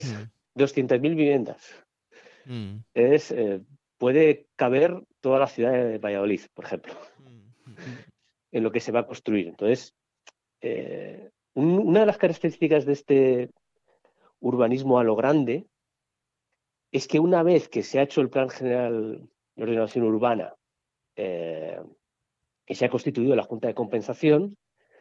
200.000 viviendas. Puede caber toda la ciudad de Valladolid, por ejemplo, en lo que se va a construir. Entonces, una de las características de este urbanismo a lo grande es que una vez que se ha hecho el Plan General de Ordenación Urbana y se ha constituido la Junta de Compensación,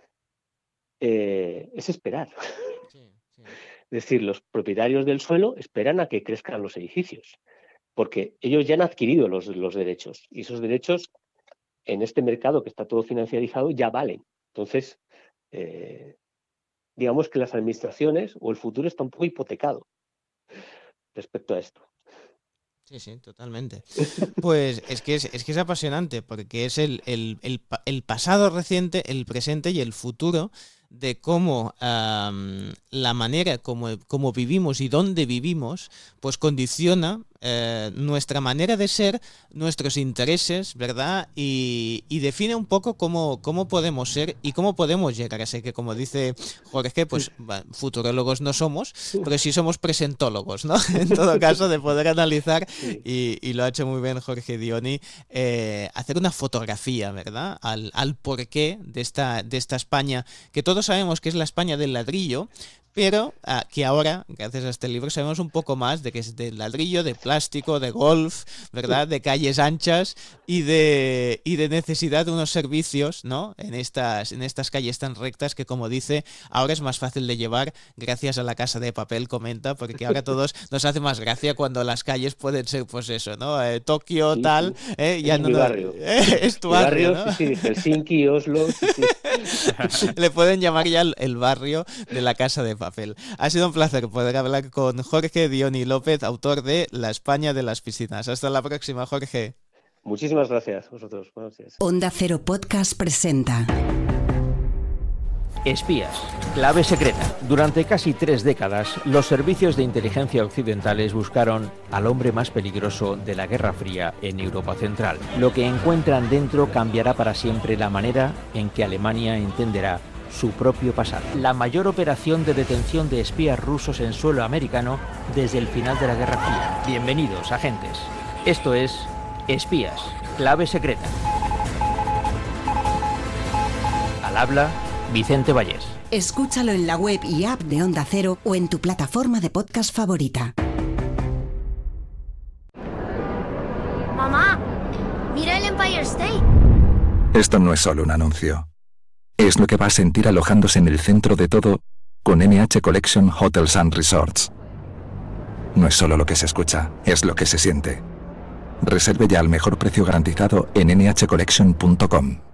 es esperar. Es decir, los propietarios del suelo esperan a que crezcan los edificios, porque ellos ya han adquirido los derechos, y esos derechos en este mercado que está todo financiarizado ya valen. Entonces, digamos que las administraciones o el futuro está un poco hipotecado respecto a esto. Sí, totalmente. Pues es que es apasionante, porque es el pasado reciente, el presente y el futuro de cómo la manera como vivimos y dónde vivimos, pues condiciona nuestra manera de ser, nuestros intereses, ¿verdad? Y define un poco cómo podemos ser y cómo podemos llegar a ser, que como dice Jorge, pues futurólogos no somos, pero sí somos presentólogos, ¿no? En todo caso, de poder analizar, y lo ha hecho muy bien Jorge Dioni, hacer una fotografía, ¿verdad? Al porqué de esta España, que todos sabemos que es la España del ladrillo, pero que ahora, gracias a este libro, sabemos un poco más de que es de ladrillo, de plástico, de golf, ¿verdad? De calles anchas y de necesidad de unos servicios, ¿no? En estas calles tan rectas que, como dice, ahora es más fácil de llevar gracias a La Casa de Papel, comenta, porque ahora todos nos hace más gracia cuando las calles pueden ser, pues eso, ¿no? Tokio, Sí, tal, ya es mi barrio. Es tu barrio, ¿no? Sí, Helsinki, Oslo, sí. Le pueden llamar ya el barrio de La Casa de Papel. Ha sido un placer poder hablar con Jorge Dioni López, autor de La España de las piscinas. Hasta la próxima, Jorge. Muchísimas gracias a vosotros. Buenos días. Onda Cero Podcast presenta Espías, clave secreta. Durante casi 3 décadas, los servicios de inteligencia occidentales buscaron al hombre más peligroso de la Guerra Fría en Europa Central. Lo que encuentran dentro cambiará para siempre la manera en que Alemania entenderá su propio pasado. La mayor operación de detención de espías rusos en suelo americano desde el final de la Guerra Fría. Bienvenidos, agentes. Esto es Espías, clave secreta. Al habla Vicente Vallés. Escúchalo en la web y app de Onda Cero o en tu plataforma de podcast favorita. Mamá, mira el Empire State. Esto no es solo un anuncio. Es lo que va a sentir alojándose en el centro de todo con NH Collection Hotels and Resorts. No es solo lo que se escucha, es lo que se siente. Reserve ya al mejor precio garantizado en nhcollection.com.